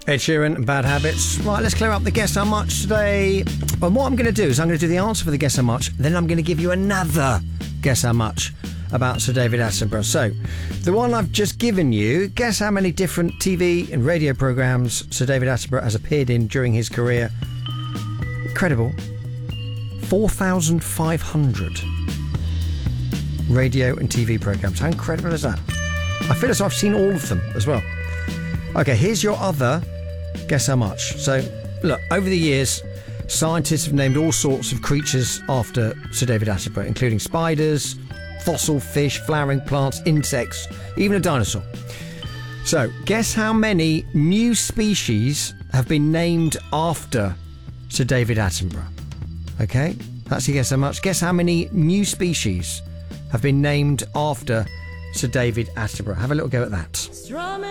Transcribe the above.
Ed Sheeran and Bad Habits. Right, let's clear up the Guess How Much today. Well, what I'm going to do is I'm going to do the answer for the Guess How Much, then I'm going to give you another Guess How Much about Sir David Attenborough. So, the one I've just given you, guess how many different TV and radio programmes Sir David Attenborough has appeared in during his career. Incredible. 4,500 radio and TV programmes. How incredible is that? I feel as though I've seen all of them as well. Okay, here's your other Guess How Much. So, look, over the years, scientists have named all sorts of creatures after Sir David Attenborough, including spiders, fossil fish, flowering plants, insects, even a dinosaur. So, guess how many new species have been named after Sir David Attenborough? Okay, that's your Guess How Much. Guess how many new species have been named after Sir David Attenborough? Have a little go at that.